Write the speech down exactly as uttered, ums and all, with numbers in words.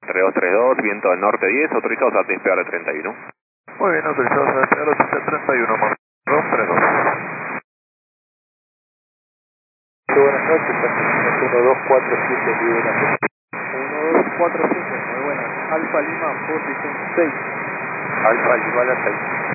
tres dos tres dos, viento del norte diez, autorizados a despegar de treinta y uno. Muy bien, autorizados a despegar de treinta y uno, más dos tres dos. Buenas noches, uno dos cuatro siete, buenas uno dos cuatro siete, muy buenas. Alfa Lima, posición seis. Alfa Lima a la seis.